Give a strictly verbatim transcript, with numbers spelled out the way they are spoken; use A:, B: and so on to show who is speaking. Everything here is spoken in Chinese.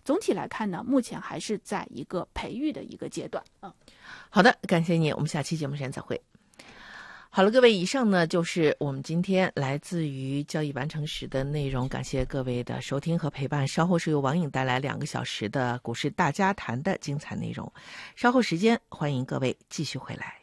A: 总体来看呢，目前还是在一个培育的一个阶段。嗯，
B: 好的，感谢你，我们下期节目时间再会。好了，各位，以上呢就是我们今天来自于交易完成时的内容，感谢各位的收听和陪伴。稍后是由王颖带来两个小时的股市大家谈的精彩内容，稍后时间欢迎各位继续回来。